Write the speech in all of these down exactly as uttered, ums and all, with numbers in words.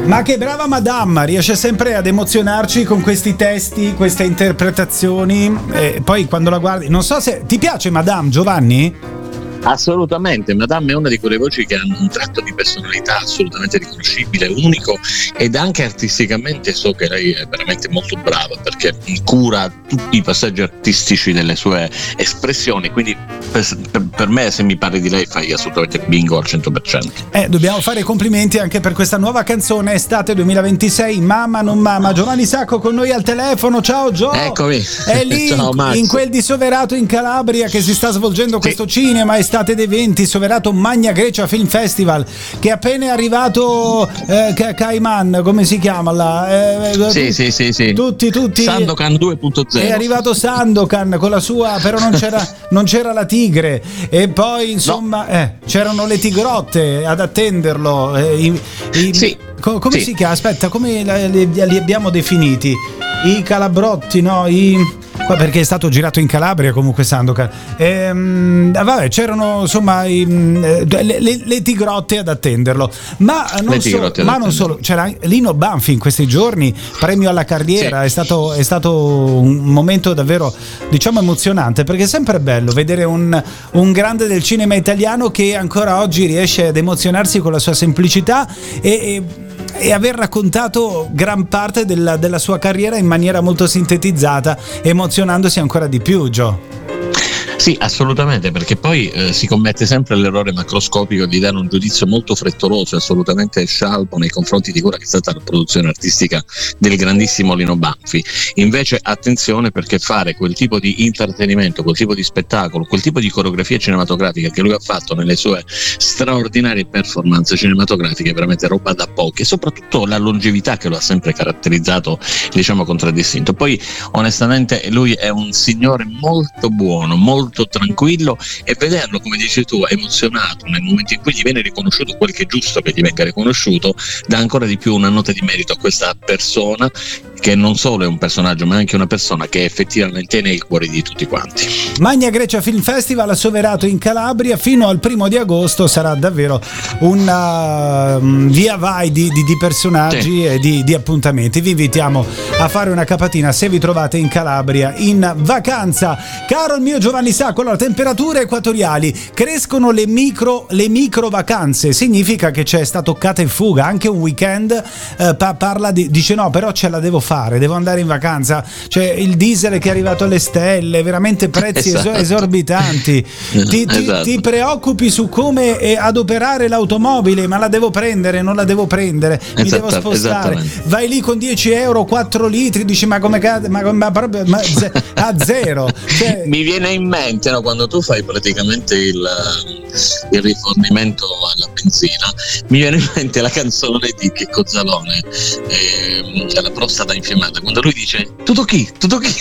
Ma che brava Madame, riesce sempre ad emozionarci con questi testi, queste interpretazioni, e poi quando la guardi, non so se ti piace Madame, Giovanni? Assolutamente, Madame è una di quelle voci che hanno un tratto di personalità assolutamente riconoscibile, unico, ed anche artisticamente so che lei è veramente molto brava perché cura tutti i passaggi artistici delle sue espressioni, quindi per, per, per me se mi parli di lei fai assolutamente bingo al cento per cento. Eh, dobbiamo fare i complimenti anche per questa nuova canzone estate duemilaventisei, Mamma non mamma. Giovanni Sacco con noi al telefono, ciao Gio. Eccomi. È lì Ciao, Max. in quel di Soverato in Calabria che si sta svolgendo questo sì. cinema estate dei venti, Soverato Magna Grecia Film Festival, che è appena arrivato eh, Cayman, come si chiama là? Eh, sì, sì, sì, sì. Tutti, tutti. Sandokan due punto zero. È arrivato Sandokan con la sua, però non c'era, non c'era la tigre, e poi insomma no. eh, c'erano le tigrotte ad attenderlo. Eh, i, i, sì. co- come sì. si chiama? Aspetta, come li, li abbiamo definiti? I calabrotti, no? I qua perché è stato girato in Calabria comunque Sandokan. Ehm, vabbè, c'erano insomma i, le, le, le tigrotte ad attenderlo, ma non, so, ma non solo, c'era Lino Banfi in questi giorni, premio alla carriera. Sì. è stato è stato un momento davvero, diciamo, emozionante, perché è sempre bello vedere un, un grande del cinema italiano che ancora oggi riesce ad emozionarsi con la sua semplicità e, e e aver raccontato gran parte della, della sua carriera in maniera molto sintetizzata, emozionandosi ancora di più, Gio. Sì, assolutamente, perché poi eh, si commette sempre l'errore macroscopico di dare un giudizio molto frettoloso e assolutamente scialbo nei confronti di quella che è stata la produzione artistica del grandissimo Lino Banfi. Invece attenzione, perché fare quel tipo di intrattenimento, quel tipo di spettacolo, quel tipo di coreografia cinematografica che lui ha fatto nelle sue straordinarie performance cinematografiche è veramente roba da pochi, e soprattutto la longevità che lo ha sempre caratterizzato, diciamo, contraddistinto. Poi onestamente lui è un signore molto buono, molto tranquillo, e vederlo, come dici tu, emozionato nel momento in cui gli viene riconosciuto quel che è giusto che gli venga riconosciuto, dà ancora di più una nota di merito a questa persona, che non solo è un personaggio ma anche una persona che effettivamente è nei cuori di tutti quanti. Magna Grecia Film Festival a Soverato in Calabria fino al primo di agosto, sarà davvero una um, via vai di, di, di personaggi sì. e di, di appuntamenti. Vi invitiamo a fare una capatina se vi trovate in Calabria in vacanza. Caro il mio Giovanni Sacco, allora, temperature equatoriali, crescono le micro, le micro vacanze, significa che c'è sta toccata in fuga, anche un weekend eh, pa- parla di, dice no, però ce la devo fare, devo andare in vacanza, cioè il diesel che è arrivato alle stelle, veramente prezzi esatto. esorbitanti, ti, ti, esatto. ti preoccupi su come eh, adoperare l'automobile, ma la devo prendere, non la devo prendere, mi esatto, devo spostare, vai lì con dieci euro, quattro litri, dici ma come cade, ma, ma proprio ma, a zero, cioè, mi viene in mente, no, quando tu fai praticamente il, il rifornimento alla benzina, mi viene in mente la canzone di Checco Zalone, eh, la prostata infiammata, quando lui dice tutto chi, tutto chi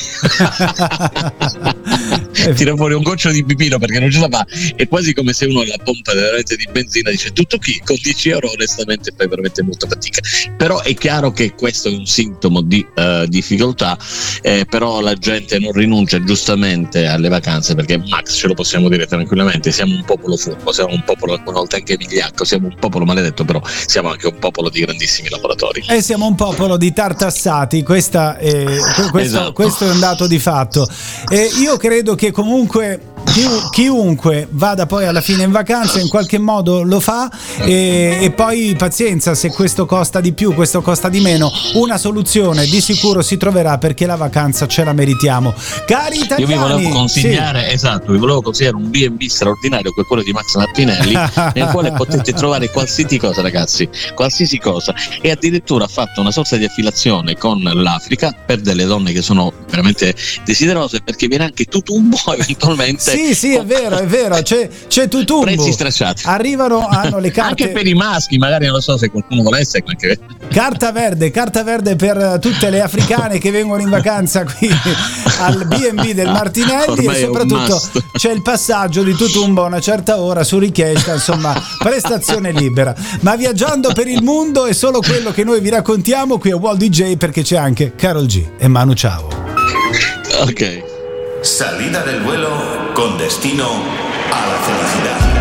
tira fuori un goccio di pipino perché non ce la fa, è quasi come se uno alla pompa della rete di benzina dice tutto chi, con dieci euro onestamente fai veramente molta fatica. Però è chiaro che questo è un sintomo di uh, difficoltà, eh, però la gente non rinuncia giustamente alle vacanze, perché Max, ce lo possiamo dire tranquillamente, siamo un popolo furbo, siamo un popolo alcune volte anche vigliacco, siamo un popolo maledetto, però siamo anche un popolo di grandissimi lavoratori e siamo un popolo di tartassati. Questa è, questo, esatto. questo è un dato di fatto, e io credo che comunque chiunque vada poi alla fine in vacanza in qualche modo lo fa, e, e poi pazienza, se questo costa di più, questo costa di meno, una soluzione di sicuro si troverà, perché la vacanza ce la meritiamo, cari italiani. Io vi volevo consigliare sì. esatto vi volevo consigliare un B and B straordinario, che è quello di Max Martinelli nel quale potete trovare qualsiasi cosa, ragazzi, qualsiasi cosa, e addirittura ha fatto una sorta di affilazione con l'Africa per delle donne che sono veramente desiderose, perché viene anche Tutumbo eventualmente. Sì, sì, è vero, è vero, c'è, c'è Tutumbo. Prezzi stracciati. Arrivano, hanno le carte. Anche per i maschi, magari, non lo so se qualcuno volesse. Anche... Carta verde, carta verde per tutte le africane che vengono in vacanza qui al B and B del Martinelli. Ormai e soprattutto c'è il passaggio di Tutumbo a una certa ora su richiesta, insomma, prestazione libera. Ma viaggiando per il mondo è solo quello che noi vi raccontiamo qui a World D J, perché c'è anche Karol G e Manu Chao. Ok. Salida del vuelo con destino a la felicidad.